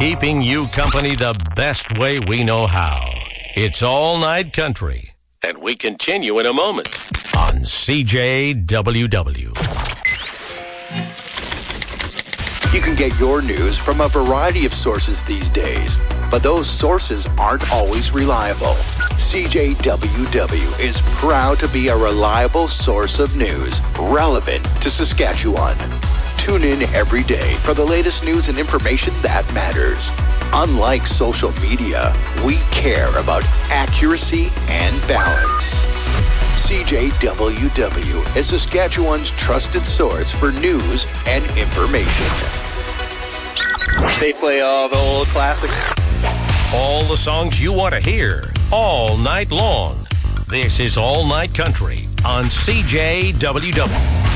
Keeping you company the best way we know how. It's All Night Country. And we continue in a moment on CJWW. You can get your news from a variety of sources these days, but those sources aren't always reliable. CJWW is proud to be a reliable source of news relevant to Saskatchewan. Tune in every day for the latest news and information that matters. Unlike social media, we care about accuracy and balance. CJWW is Saskatchewan's trusted source for news and information. They play all the old classics. All the songs you want to hear, all night long. This is All Night Country on CJWW.